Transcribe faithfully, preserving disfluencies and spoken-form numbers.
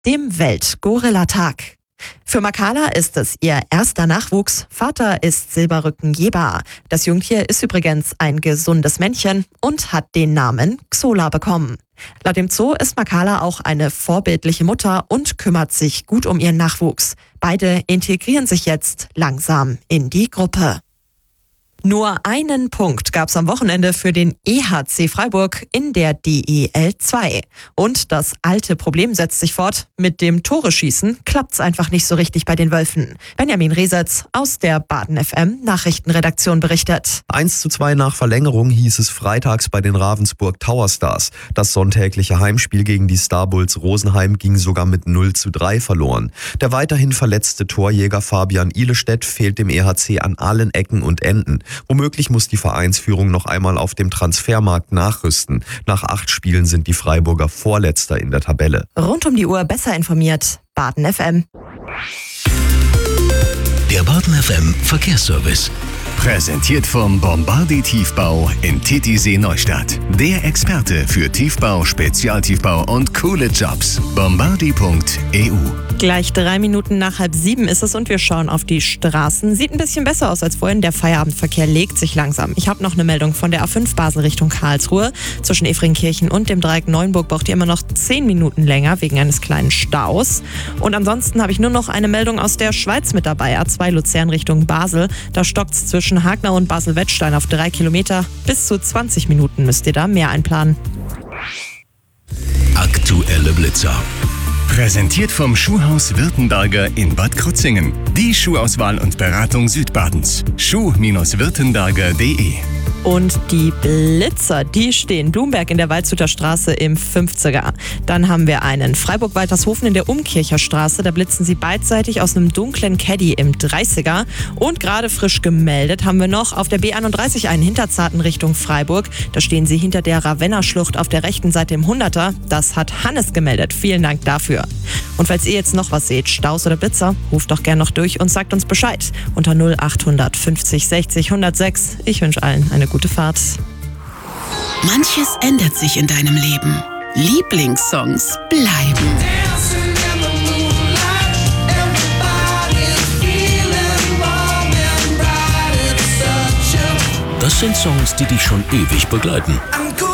dem Welt-Gorilla-Tag. Für Makala ist es ihr erster Nachwuchs. Vater ist Silberrücken-Jeber. Das Jungtier ist übrigens ein gesundes Männchen und hat den Namen Xola bekommen. Laut dem Zoo ist Makala auch eine vorbildliche Mutter und kümmert sich gut um ihren Nachwuchs. Beide integrieren sich jetzt langsam in die Gruppe. Nur einen Punkt gab es am Wochenende für den E H C Freiburg in der D E L zwei. Und das alte Problem setzt sich fort. Mit dem Tore-Schießen klappt's einfach nicht so richtig bei den Wölfen. Benjamin Resetz aus der Baden F M Nachrichtenredaktion berichtet. eins zu zwei nach Verlängerung hieß es freitags bei den Ravensburg Tower Stars. Das sonntägliche Heimspiel gegen die Starbulls Rosenheim ging sogar mit null zu drei verloren. Der weiterhin verletzte Torjäger Fabian Ihlestedt fehlt dem E H C an allen Ecken und Enden. Womöglich muss die Vereinsführung noch einmal auf dem Transfermarkt nachrüsten. Nach acht Spielen sind die Freiburger Vorletzter in der Tabelle. Rund um die Uhr besser informiert. Baden F M. Der Baden F M Verkehrsservice. Präsentiert vom Bombardi Tiefbau in Titisee Neustadt. Der Experte für Tiefbau, Spezialtiefbau und coole Jobs. bombardi punkt e u. Gleich drei Minuten nach halb sieben ist es und wir schauen auf die Straßen. Sieht ein bisschen besser aus als vorhin. Der Feierabendverkehr legt sich langsam. Ich habe noch eine Meldung von der A fünf Basel Richtung Karlsruhe. Zwischen Efringkirchen und dem Dreieck Neuenburg braucht ihr immer noch zehn Minuten länger wegen eines kleinen Staus. Und ansonsten habe ich nur noch eine Meldung aus der Schweiz mit dabei. A zwei Luzern Richtung Basel. Da stockt es zwischen Hagnau und Basel-Wettstein auf drei Kilometer. Bis zu zwanzig Minuten müsst ihr da mehr einplanen. Aktuelle Blitzer. Präsentiert vom Schuhhaus Württemberger in Bad Krozingen. Die Schuhauswahl und Beratung Südbadens. schuh württemberger punkt de. Und die Blitzer, die stehen Blumberg in der Waldshuter Straße im fünfziger. Dann haben wir einen Freiburg-Waltershofen in der Umkircher Straße. Da blitzen sie beidseitig aus einem dunklen Caddy im dreißiger. Und gerade frisch gemeldet haben wir noch auf der B einunddreißig einen Hinterzarten Richtung Freiburg. Da stehen sie hinter der Ravenna-Schlucht auf der rechten Seite im hunderter. Das hat Hannes gemeldet. Vielen Dank dafür. Und falls ihr jetzt noch was seht, Staus oder Blitzer, ruft doch gern noch durch und sagt uns Bescheid. Unter null achthundert fünfzig sechzig hundertsechs. Ich wünsche allen eine gute Fahrt. Manches ändert sich in deinem Leben. Lieblingssongs bleiben. Das sind Songs, die dich schon ewig begleiten.